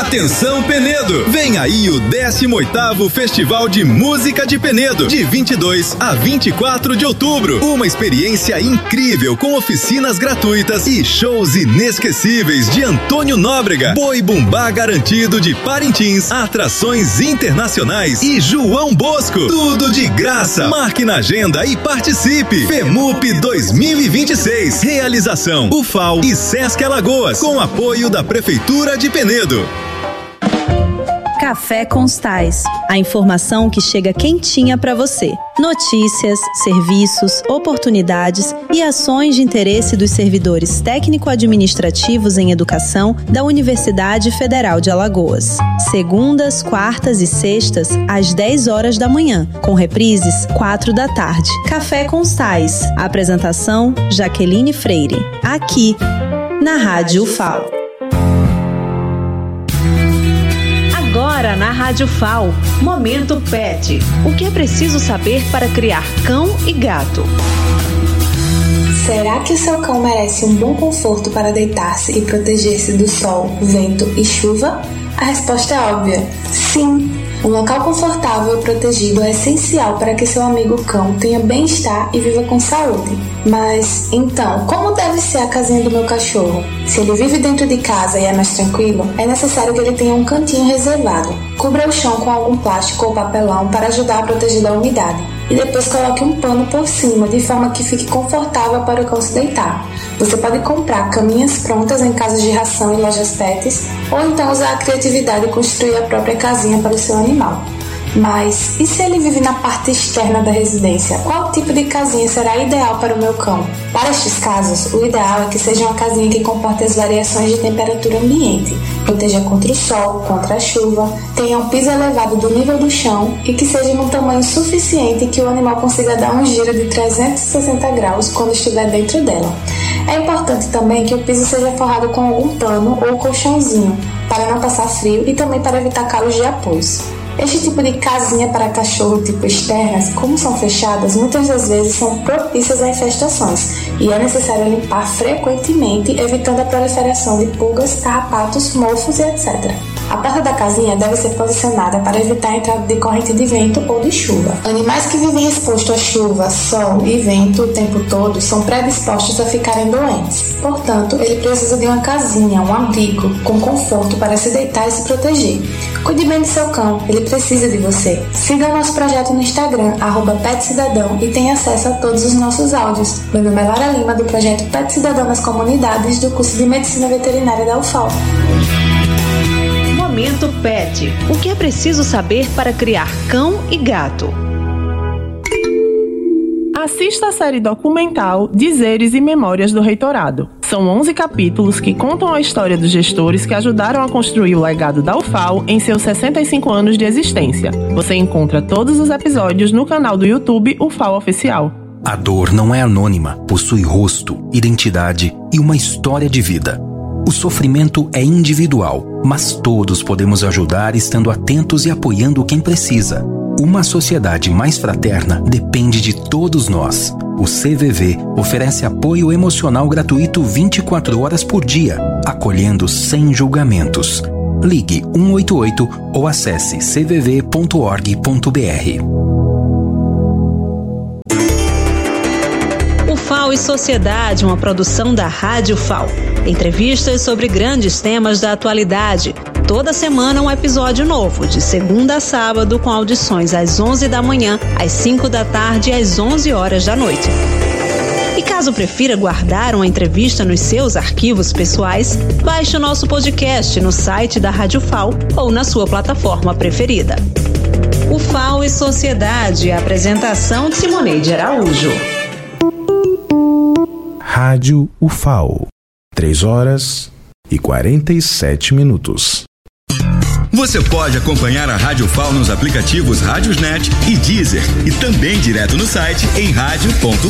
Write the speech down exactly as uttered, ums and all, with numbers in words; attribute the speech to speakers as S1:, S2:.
S1: Atenção Penedo, vem aí o décimo oitavo Festival de Música de Penedo, de vinte e dois a vinte e quatro de outubro. Uma experiência incrível com oficinas gratuitas e shows inesquecíveis de Antônio Nóbrega, Boi Bumbá Garantido de Parintins, atrações internacionais e João Bosco. Tudo de graça. Marque na agenda e participe. FEMUP dois mil e vinte e seis. Realização U F A O e Sesc Alagoas, com apoio da Prefeitura de Penedo.
S2: Café Constais, a informação que chega quentinha para você. Notícias, serviços, oportunidades e ações de interesse dos servidores técnico-administrativos em educação da Universidade Federal de Alagoas. Segundas, quartas e sextas, às dez horas da manhã, com reprises quatro da tarde. Café Constais. Apresentação Jaqueline Freire. Aqui, na Rádio U F A O. Agora na Rádio F A O, Momento Pet. O que é preciso saber para criar cão e gato?
S3: Será que o seu cão merece um bom conforto para deitar-se e proteger-se do sol, vento e chuva? A resposta é óbvia: sim! Um local confortável e protegido é essencial para que seu amigo cão tenha bem-estar e viva com saúde. Mas, então, como deve ser a casinha do meu cachorro? Se ele vive dentro de casa e é mais tranquilo, é necessário que ele tenha um cantinho reservado. Cubra o chão com algum plástico ou papelão para ajudar a proteger da umidade. E depois coloque um pano por cima, de forma que fique confortável para o cão se deitar. Você pode comprar caminhas prontas em casas de ração e lojas pets, ou então usar a criatividade e construir a própria casinha para o seu animal. Mas, e se ele vive na parte externa da residência? Qual tipo de casinha será ideal para o meu cão? Para estes casos, o ideal é que seja uma casinha que comporte as variações de temperatura ambiente, proteja contra o sol, contra a chuva, tenha um piso elevado do nível do chão e que seja num tamanho suficiente que o animal consiga dar um giro de trezentos e sessenta graus quando estiver dentro dela. É importante também que o piso seja forrado com algum pano ou colchãozinho, para não passar frio e também para evitar calos de apoios. Este tipo de casinha para cachorro tipo externas, como são fechadas, muitas das vezes são propícias a infestações e é necessário limpar frequentemente, evitando a proliferação de pulgas, carrapatos, mofos e etcétera. A porta da casinha deve ser posicionada para evitar a entrada de corrente de vento ou de chuva. Animais que vivem expostos a chuva, sol e vento o tempo todo são predispostos a ficarem doentes. Portanto, ele precisa de uma casinha, um abrigo, com conforto para se deitar e se proteger. Cuide bem do seu cão, ele precisa de você. Siga o nosso projeto no Instagram, arroba Pet Cidadão, e tenha acesso a todos os nossos áudios. Meu nome é Lara Lima, do projeto Pet Cidadão nas Comunidades, do curso de Medicina Veterinária da U F A O.
S2: Momento Pet. O que é preciso saber para criar cão e gato?
S4: Assista a série documental Dizeres e Memórias do Reitorado. São onze capítulos que contam a história dos gestores que ajudaram a construir o legado da U F A O em seus sessenta e cinco anos de existência. Você encontra todos os episódios no canal do YouTube U F A O Oficial.
S5: A dor não é anônima, possui rosto, identidade e uma história de vida. O sofrimento é individual, mas todos podemos ajudar estando atentos e apoiando quem precisa. Uma sociedade mais fraterna depende de todos nós. O C V V oferece apoio emocional gratuito vinte e quatro horas por dia, acolhendo sem julgamentos. Ligue um oito oito ou acesse c v v ponto org ponto b r.
S2: U F A O e Sociedade, uma produção da Rádio U F A O. Entrevistas sobre grandes temas da atualidade. Toda semana um episódio novo, de segunda a sábado, com audições às onze da manhã, às cinco da tarde e às onze horas da noite. E caso prefira guardar uma entrevista nos seus arquivos pessoais, baixe o nosso podcast no site da Rádio U F A O ou na sua plataforma preferida. U F A O e Sociedade, a apresentação de Simoneide Araújo.
S6: Rádio U F A O. três horas e quarenta e sete minutos.
S1: Você pode acompanhar a Rádio U F A O nos aplicativos Rádiosnet e Deezer e também direto no site em rádio ponto